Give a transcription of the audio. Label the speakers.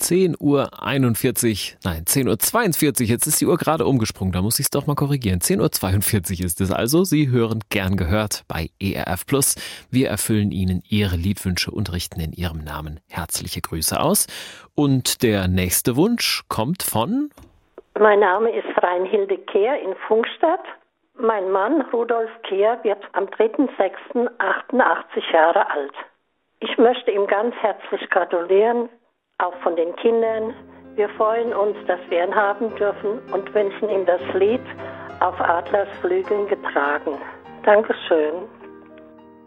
Speaker 1: 10:41 Uhr, nein, 10:42 Uhr, jetzt ist die Uhr gerade umgesprungen, da muss ich es doch mal korrigieren. 10:42 Uhr ist es also. Sie hören Gern gehört bei ERF Plus. Wir erfüllen Ihnen Ihre Liedwünsche und richten in Ihrem Namen herzliche Grüße aus. Und der nächste Wunsch kommt von...
Speaker 2: Mein Name ist Reinhilde Kehr in Pfungstadt. Mein Mann Rudolf Kehr wird am 3.6.88 Jahre alt. Ich möchte ihm ganz herzlich gratulieren, auch von den Kindern. Wir freuen uns, dass wir ihn haben dürfen und wünschen ihm das Lied Auf Adlersflügeln getragen. Dankeschön.